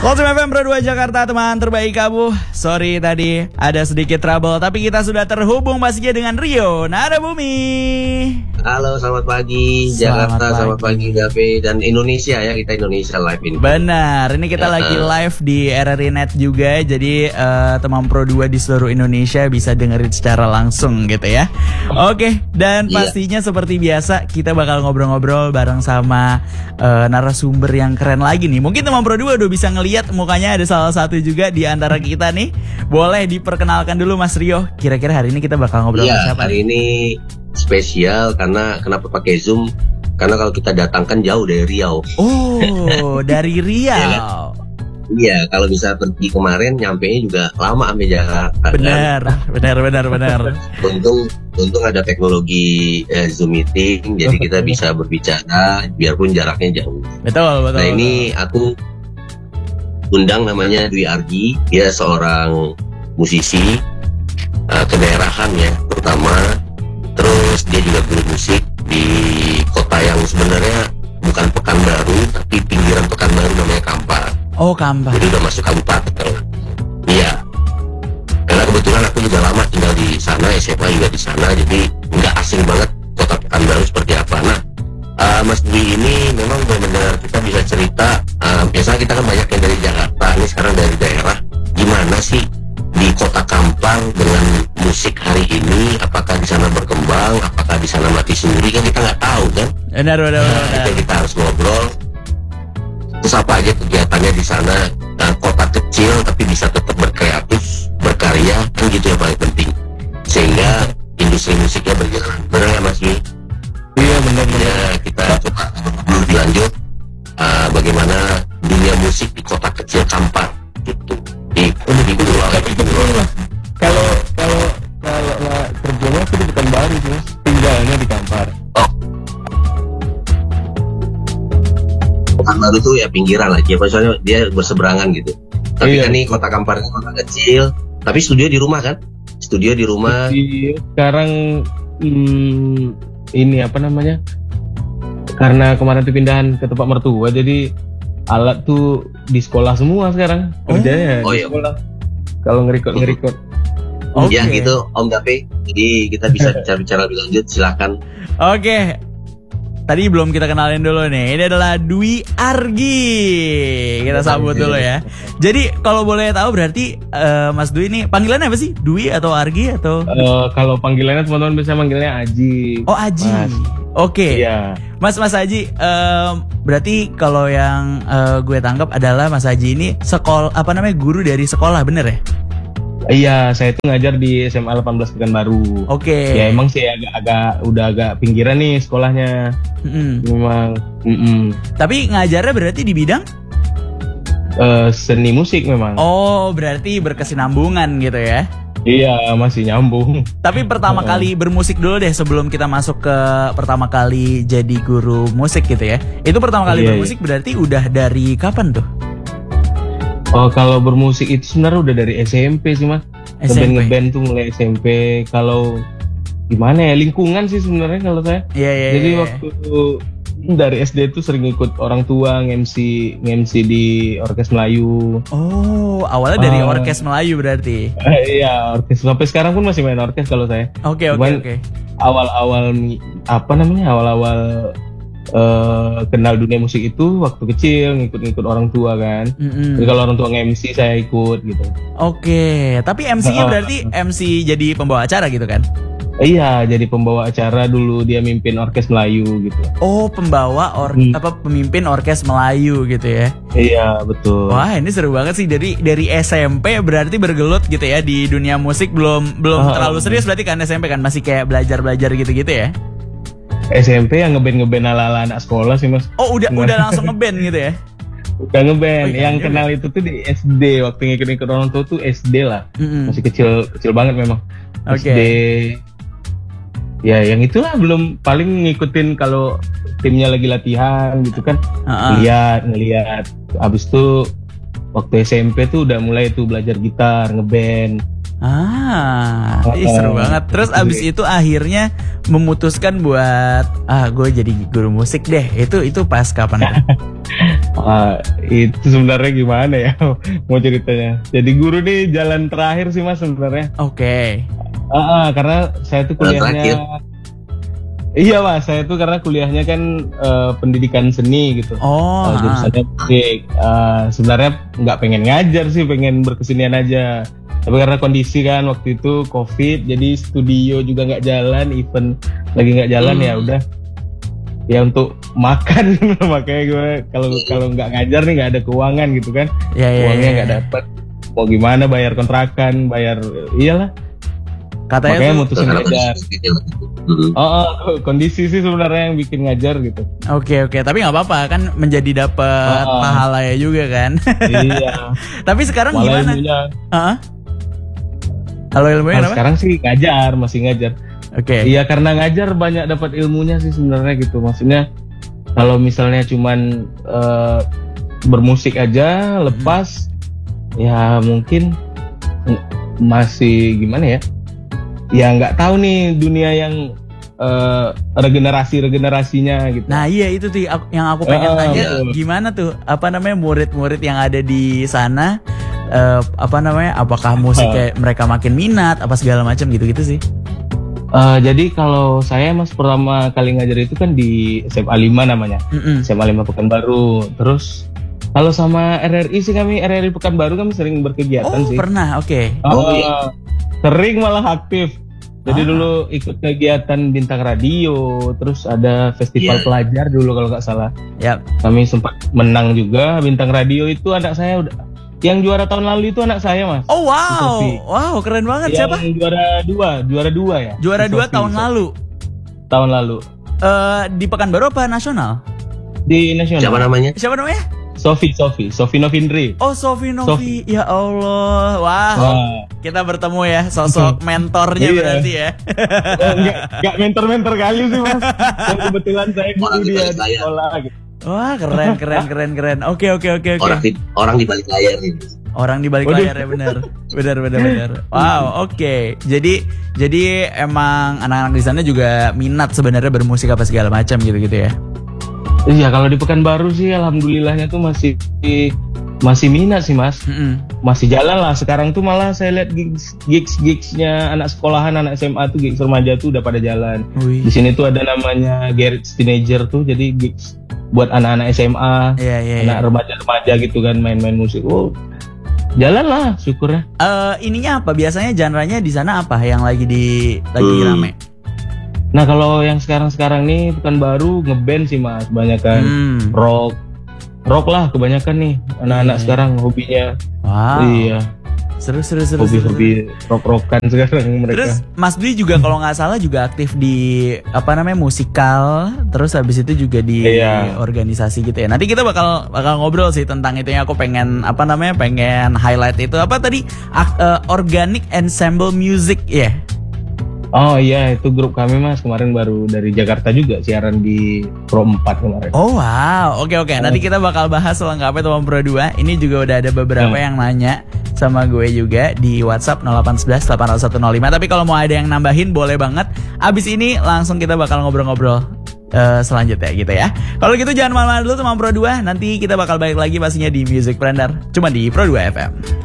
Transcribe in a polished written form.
Closer FM Pro 2 Jakarta, teman terbaik kamu. Sorry tadi ada sedikit trouble, tapi kita sudah terhubung pastinya dengan Rio Narabumi. Halo, selamat pagi Jakarta, selamat pagi Gape dan Indonesia ya, kita Indonesia live ini. Benar, ini kita lagi live di RRI Net juga, jadi teman Pro 2 di seluruh Indonesia bisa dengerin secara langsung gitu ya. Oke, dan pastinya seperti biasa kita bakal ngobrol-ngobrol bareng sama narasumber yang keren lagi nih. Mungkin teman Pro 2 udah bisa ngelihat mukanya, ada salah satu juga di antara kita nih. Boleh diperkenalkan dulu Mas Rio. Kira-kira hari ini kita bakal ngobrol sama siapa? Hari ini spesial karena kenapa pakai Zoom? Karena kalau kita datangkan jauh dari Riau. Oh, dari Riau. Iya, kalau bisa pergi kemarin nyampenya juga lama sampai Jakarta. Benar. Untung ada teknologi Zoom meeting, jadi kita bisa berbicara biarpun jaraknya jauh. Betul. Nah ini aku undang namanya Dwi Argi, dia seorang musisi kedaerahan ya, terutama. Terus dia juga guru musik di kota yang sebenarnya bukan Pekanbaru, tapi pinggiran Pekanbaru, namanya Kampar. Oh, Kampar. Jadi udah masuk kabupaten. Iya. Karena kebetulan aku juga lama tinggal di sana, SMA juga di sana, jadi nggak asing banget kota Pekanbaru seperti apa. Nah, Mas Dwi ini memang benar-benar kita bisa cerita. Biasanya kita kan banyak yang dari Jakarta, ini sekarang dari daerah. Gimana sih di kota Kampar dengan musik hari ini? Apakah di sana berkembang? Apakah di sana mati suri? Kan kita nggak tahu kan? Benar. Jadi kita harus ngobrol. Terus apa aja kegiatannya di sana? Kota kecil tapi bisa tetap berkreatif, berkarya, kan gitu yang paling penting. Sehingga industri musiknya berjalan. Benar nggak Mas Dwi? Iya benar. Ya, kita coba dulu dilanjut. Bagaimana dunia musik di kota kecil Kampar gitu. Di Pulau. Kalau kerjanya aku di Pekanbaru sih Mas, tinggalnya di Kampar. Pekanbaru tuh ya pinggiran lah, soalnya dia berseberangan gitu. Tapi kan nih kota Kampar ini kota kecil, tapi studio di rumah kan? Studio di rumah. Sekarang ini apa namanya? Karena kemarin tuh pindahan ke tempat mertua, jadi alat tuh di sekolah semua sekarang. Kerjanya di sekolah. Kalau nge-record. Ya gitu Om Gape. Jadi kita bisa bicara-bicara lebih lanjut, silakan. Oke. Tadi belum kita kenalin dulu nih. Ini adalah Dwi Argi. Kita sambut dulu ya. Jadi kalau boleh tahu berarti Mas Dwi ini panggilannya apa sih? Dwi atau Argi atau? Kalau panggilannya teman-teman biasa manggilnya Aji. Oh, Aji. Oke. Iya. Mas Aji, berarti kalau yang gue tangkap adalah Mas Aji ini guru dari sekolah, bener ya? Iya, saya itu ngajar di SMA 18 Pekanbaru. Oke. Ya emang sih udah agak pinggiran nih sekolahnya. Memang. Tapi ngajarnya berarti di bidang? Seni musik memang. Oh, berarti berkesinambungan gitu ya? Iya, masih nyambung. Tapi pertama kali bermusik dulu deh sebelum kita masuk ke pertama kali jadi guru musik gitu ya. Itu pertama kali bermusik berarti udah dari kapan tuh? Oh, kalau bermusik itu sebenarnya udah dari SMP sih Mas. Ngeband tuh mulai SMP. Kalau gimana ya, lingkungan sih sebenarnya kalau saya. Jadi waktu dari SD tuh sering ikut orang tua nge-MC di Orkes Melayu. Oh, awalnya dari Orkes Melayu berarti. Iya, orkes. Sampai sekarang pun masih main orkes kalau saya. Oke. Awal-awal kenal dunia musik itu waktu kecil, ngikut-ngikut orang tua kan. Jadi kalau orang tua nge-MC saya ikut gitu. Oke, tapi MC-nya berarti MC jadi pembawa acara gitu kan? Iya, jadi pembawa acara dulu, dia mimpin Orkes Melayu gitu. Oh, pemimpin Orkes Melayu gitu ya? Iya, betul. Wah, ini seru banget sih. Dari SMP berarti bergelut gitu ya di dunia musik, belum terlalu serius berarti kan SMP kan masih kayak belajar gitu-gitu ya? SMP yang ngeband ala-ala anak sekolah sih Mas. Oh, udah langsung ngeband gitu ya? Udah ngeband. Yang kenal itu tuh di SD, waktu ngikut-ngikut orang tua tuh SD lah. Masih kecil banget memang. SD. Ya yang itulah, belum paling ngikutin kalau timnya lagi latihan gitu kan. Ngeliat. Abis itu waktu SMP tuh udah mulai tuh belajar gitar, ngeband. Seru banget. Terus abis itu akhirnya memutuskan buat gue jadi guru musik deh. Itu pas kapan? Itu sebenarnya gimana ya mau ceritanya. Jadi guru nih jalan terakhir sih Mas sebenarnya. Oke. Karena saya tuh kuliahnya. Iya Mas, saya tuh karena kuliahnya kan pendidikan seni gitu. Jurusannya musik. Sebenarnya nggak pengen ngajar sih, pengen berkesenian aja. Tapi karena kondisi kan waktu itu COVID, jadi studio juga nggak jalan, event lagi nggak jalan ya udah. Ya untuk makan makanya gue kalau nggak ngajar nih nggak ada keuangan gitu kan. Uangnya nggak dapat. Mau gimana bayar kontrakan, bayar iyalah. Katanya makanya mutusin ngajar. Kondisi sih sebenarnya yang bikin ngajar gitu. Oke, tapi nggak apa-apa kan menjadi dapat pahala ya juga kan. Iya. Tapi sekarang malah gimana? Kalau ilmunya apa? Sekarang sih masih ngajar. Oke. Iya karena ngajar banyak dapat ilmunya sih sebenarnya gitu. Maksudnya kalau misalnya cuman bermusik aja lepas, ya mungkin masih gimana ya? Ya nggak tahu nih dunia yang regenerasinya gitu. Nah iya itu tuh yang aku pengen tanya, gimana tuh murid-murid yang ada di sana, apakah musik kayak mereka makin minat apa segala macam gitu sih. Jadi kalau saya Mas pertama kali ngajar itu kan di SMA 5 namanya. SMA 5 Pekanbaru. Terus kalau sama RRI sih RRI Pekanbaru kami sering berkegiatan sih. Oh pernah, oke. Sering malah aktif. Jadi dulu ikut kegiatan Bintang Radio, terus ada festival pelajar dulu kalau nggak salah. Kami sempat menang juga Bintang Radio itu anak saya udah. Yang juara tahun lalu itu anak saya Mas. Oh wow, wow keren banget. Siapa? Yang juara dua ya. Juara 2 tahun lalu. Tahun lalu. Di Pekanbaru apa nasional? Di nasional. Siapa namanya? Sofi Novindri. Oh Sofi. Ya Allah. Wah. Kita bertemu ya sosok mentornya berarti ya. Enggak mentor kali sih Mas. Yang kebetulan saya guru dia di sekolah gitu. Wah keren. Oke. Orang di balik layar ini. Orang di balik layar ya benar. Wow, oke. Jadi emang anak-anak di sana juga minat sebenarnya bermusik apa segala macam gitu ya. Iya, kalau di Pekanbaru sih alhamdulillahnya tuh masih minat sih Mas. Masih jalan lah. Sekarang tuh malah saya lihat gigsnya anak sekolahan, anak SMA tuh gigs remaja tuh udah pada jalan. Di sini tuh ada namanya Garage Teenager tuh, jadi gigs buat anak-anak SMA, anak remaja gitu kan main-main musik. Jalan lah, syukurnya. Ininya apa? Biasanya genre-nya di sana apa yang lagi rame? Nah kalau yang sekarang nih Pekanbaru ngeband sih Mas, banyakan rock lah kebanyakan nih anak-anak sekarang hobinya. Wow. Iya. Seru. Hobi rock-rockan sekarang mereka. Terus Mas Dwi juga kalau nggak salah juga aktif di musikal, terus habis itu juga di organisasi gitu ya. Nanti kita bakal ngobrol sih tentang itu. Aku pengen pengen highlight itu Organic Ensemble Music ya. Oh iya, itu grup kami Mas, kemarin baru dari Jakarta juga siaran di Pro 4 kemarin. Oh wow, oke. Nanti kita bakal bahas selengkapnya teman Pro 2. Ini juga udah ada beberapa yang nanya sama gue juga di WhatsApp 0811 80105. Tapi kalau mau ada yang nambahin boleh banget. Abis ini langsung kita bakal ngobrol-ngobrol selanjutnya gitu ya. Kalau gitu jangan malam-malam dulu teman Pro 2. Nanti kita bakal balik lagi pastinya di Music Blender. Cuma di Pro 2 FM.